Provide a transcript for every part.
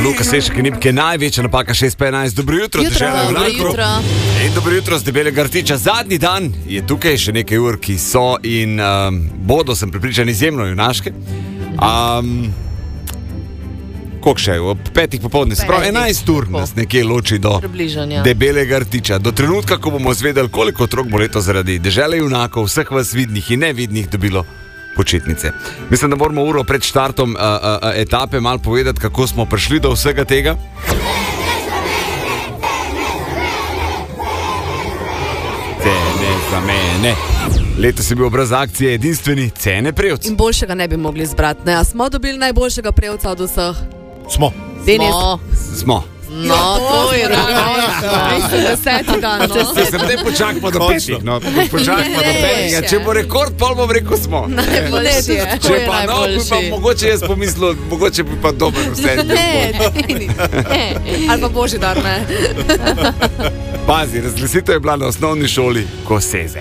Luka Sešek in Nipke, največja napaka 6:11. Dobro jutro, dežela junakov. In dobro jutro z Debelega Rtiča. Zadnji dan je tukaj še nekaj ur, ki so in bodo, sem prepričan, izjemno junaške. Koliko še? Ob 5 popoldne, se pravi 11 ur nas nekje loči do Debelega Rtiča. Do trenutka, ko bomo zvedeli, koliko otrok bo leto zaradi dežele junakov, vseh vas vidnih in nevidnih dobilo počitnice. Mislim, da moramo uro pred štartom etape malo povedati, kako smo prišli do vsega tega. Cene za mene. Letos je bil obraz akcije edinstveni Cene prevc. In boljšega ne bi mogli izbrati, ne? A smo dobili najboljšega prevca od vseh? Smo. Smo. No, to je mislim, 10. dan, no. Se potem počakamo do 5. No, počakamo do 5. Če bo rekord, pol bom rekel smo. Najboljši je. Če pa no, pa mogoče jaz pomislil, mogoče bi pa dober vse. Ali pa božji dar, ne. Pazi, razglasitev je bila na osnovni šoli Koseze.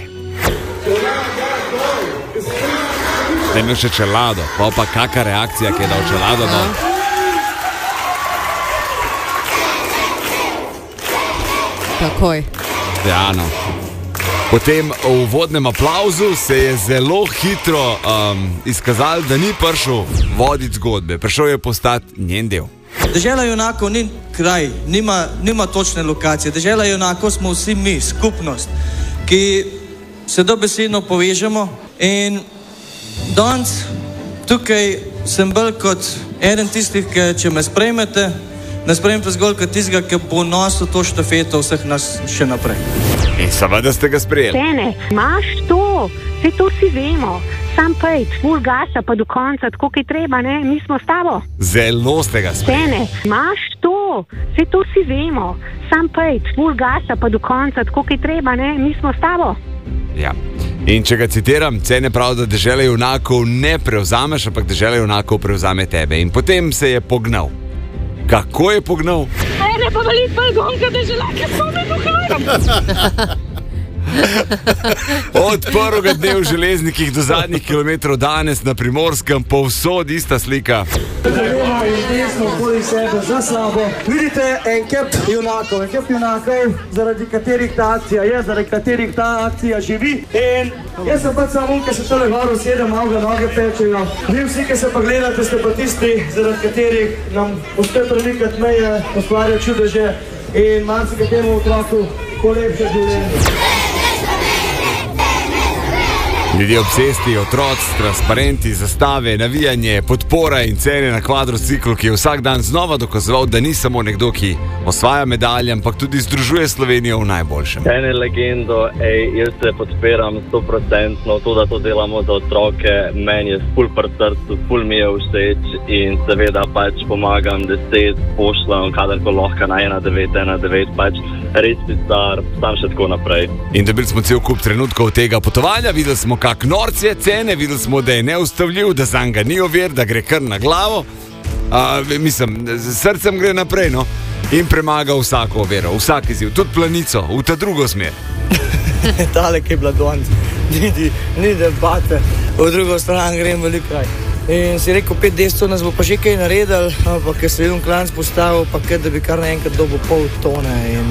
Da je imel še čelado, pa kaka reakcija, ki je dal čelado, no. Takoj. Ja, no. Potem v uvodnem aplauzu se je zelo hitro izkazalo, da ni prišel voditi zgodbe. Prišel je postati njen del. Dežela junakov ni kraj, nima točne lokacije. Dežela junakov smo vsi mi, skupnost, ki se dobesedno povežemo. In danes tukaj sem bolj kot eden tistih, ki če me sprejmete, ne sprejmete zgolj kot tistega, ki bo nosil to štafeto vseh nas še naprej. In seveda ste ga sprejeli. Cene, imaš to, vse to vsi vemo. Sam pejt, full gasa pa do konca, tako ki treba, ne, mi smo s tabo. Zelo ste ga sprejeli. Cene, imaš to, vse to vsi vemo. Sam pejt, full gasa pa do konca, tako ki treba, ne, mi smo s tabo. Ja. In če ga citiram, Cene pravi, da dežele junakov ne prevzameš, ampak dežele junakov prevzame tebe. In potem se je pognal. Kako je pognal? Ne pa valit balgonka, da želake so me duhajem. Od prvega dne v Železnikih do zadnjih kilometrov danes na Primorskem povsod ista slika. Levo in desno okoli sebe, za sabo. Vidite en kep junakov, zaradi katerih ta akcija je, zaradi katerih ta akcija živi. In jaz sem pač samo, ki se tole gor usedem, malo noge pečejo. Vi vsi, ki se pa gledate, ste pa tisti, zaradi katerih nam uspe premikati meje, ustvarja čudeže in marsikatemu otroku polepša življenje. Ljudje obsesti, otroci, transparenti, zastave, navijanje, podpora in Cene na kvadrociklu, ki je vsak dan znova dokazoval, da ni samo nekdo, ki osvaja medalje, ampak tudi združuje Slovenijo v najboljšem. Cene legendo, jaz se podpiram 100%, to, da to delamo za otroke, meni je ful pri srcu, ful mi je všeč in seveda pač pomagam 10, pošljam, kadarko lahko na 1919, pač res si star, sam še tako naprej. In dobili smo cel kup trenutkov tega potovanja, videli smo, kak norc je Cene, videli smo, da je neustavljiv, da zanj ga ni ovir, da gre kar na glavo. Mislim, s srcem gre naprej, no. In premaga vsako oviro, vsak izziv, tudi planico, v ta drugo smer. Tale, ki je bila danes, ni debate, v drugo stran grem veliko kraj. In si rekel, 5 descev nas bo pa že kaj naredil, ampak ker se je klanc postavil, pa kaj, da bi kar naenkrat dobil pol tone. In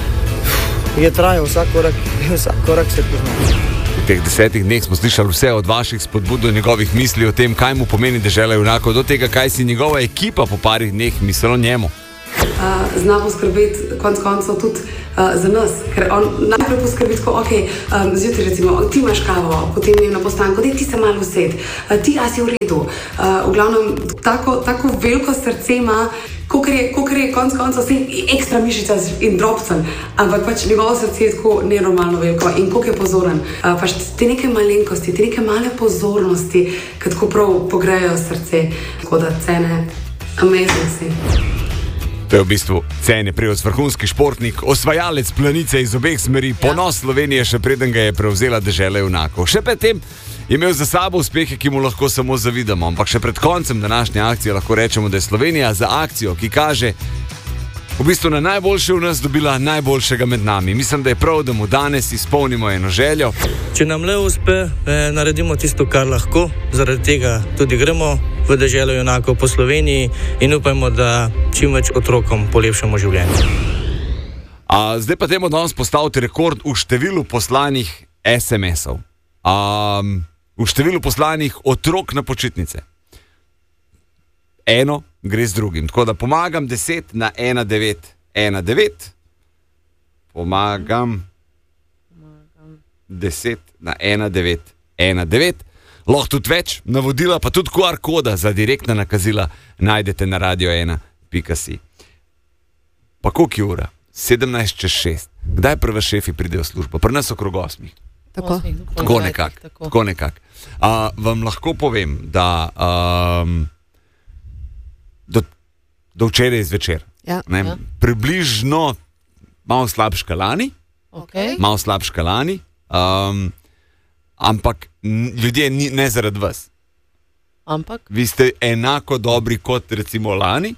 je trajal vsak korak se pozna. V teh 10 dneh smo slišali vse od vaših spodbud do njegovih misli o tem, kaj mu pomeni dežela junakov, do tega, kaj si njegova ekipa po parih dneh mislila o njemu. Zna poskrbeti konc koncev tudi za nas, ker on najprej poskrbi tako, zjutraj recimo, ti imaš kavo, potem je na postanku, ti se malo used, ti a si v redu. V glavnem, tako veliko srce ima, kolikor je konc koncev vse ekstra mišica in drobcen, ampak pač njegovo srce je tako nenormalno veliko in koliko je pozoren. Pač te neke malenkosti, te neke male pozornosti, ki tako prav pogrejo srce, tako da Cene, amazing si. To je v bistvu Cene prevc, vrhunski športnik, osvajalec planice iz obeh smeri, ponos Slovenije, še preden ga je prevzela dežela junakov. Še pred tem je imel za sabo uspehe, ki mu lahko samo zavidamo, ampak še pred koncem današnje akcije lahko rečemo, da je Slovenija za akcijo, ki kaže v bistvu na najboljše v nas, dobila najboljšega med nami. Mislim, da je prav, da mu danes izpolnimo eno željo. Če nam le uspe, naredimo tisto, kar lahko, zaradi tega tudi gremo v deželo junakov po Sloveniji in upajmo, da čim več otrokom polepšamo življenje. Zdaj pa temu danes postaviti rekord v številu poslanih SMS-ov. V številu poslanih otrok na počitnice. Eno gre z drugim. Tako da pomagam 10 na 1919. Pomagam 10 na 1919. Lahko tudi več, navodila pa tudi QR koda za direktna nakazila najdete na radio1.si. Pa koliko je ura? 17 čez 6. Kdaj prve šefi pridejo v službo? Pri nas okrog 8. Tako nekako. Vam lahko povem, da do včeraj zvečer. Približno malo slabška lani. Ampak ljudje ne zaradi vas. Vi ste enako dobri kot recimo lani.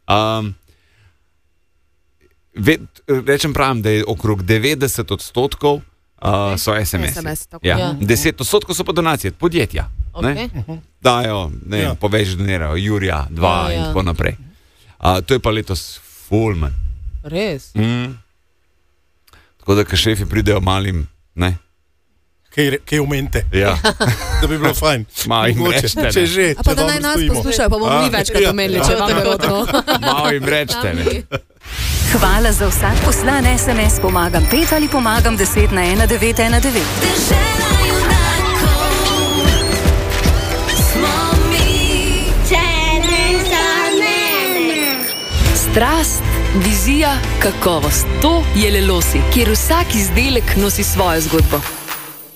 Rečem pravim, da je okrog 90% so SMS. 10% so pa donacije, podjetja. Dajo, povež donirajo, Jurija, 2 in tako naprej. To je pa letos full manj. Res? Tako da, ko šefi pridejo malim, ne? Kaj umente. Ja. Da bi bilo fajn. Malo jim rečete. Če že, pa da naj nas poslušajo, pa bomo mi večkrat omenili, če vam je to. Malo jim rečete, ne? Hvala za vsak poslan SMS. Pomagam 5 ali pomagam 10 na 1919. Dežela junakov smo mi, če ne za mene. Strast, vizija, kakovost. To je Lelosi, kjer vsak izdelek nosi svojo zgodbo.